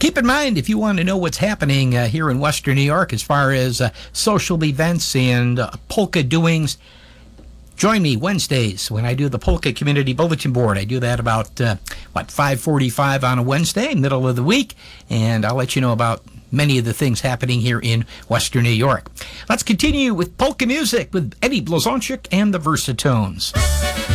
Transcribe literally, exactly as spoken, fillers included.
Keep in mind, if you want to know what's happening uh, here in Western New York as far as uh, social events and uh, polka doings, join me Wednesdays when I do the Polka Community Bulletin Board. I do that about, uh, what, five forty-five on a Wednesday, middle of the week, and I'll let you know about many of the things happening here in Western New York. Let's continue with polka music with Eddie Blazonczyk and the Versatones.